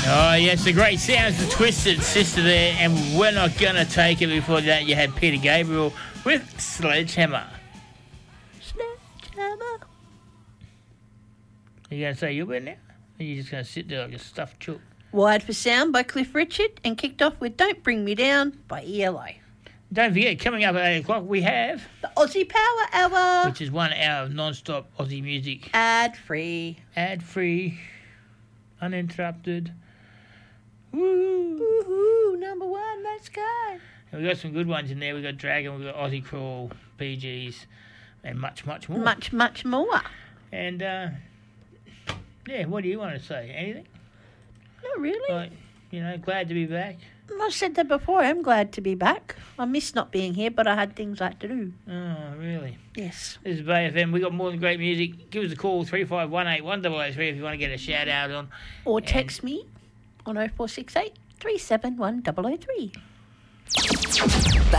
Oh, yes, the great sounds of Twisted Sister there, and we're not going to take it. Before that, you had Peter Gabriel with Sledgehammer. Sledgehammer. Are you going to say you're good now? Or are you just going to sit there like a stuffed chook? Wired for Sound by Cliff Richard, and kicked off with Don't Bring Me Down by ELO. Don't forget, coming up at 8 o'clock, we have... The Aussie Power Hour. Which is 1 hour of non-stop Aussie music. Ad-free. Ad-free. Uninterrupted. Woo! Woohoo! Number one, let's go. And we've got some good ones in there. We've got Dragon, we've got Aussie Crawl, Bee Gees, and much, much more. Much, much more. And, yeah, what do you want to say? Anything? Not really. Like, glad to be back. I said that before. I'm glad to be back. I miss not being here, but I had things like to do. Oh, really? Yes. This is Bay FM. We got more than great music. Give us a call, 3518 1003 if you want to get a shout out on. Or text me on 0468 371 003.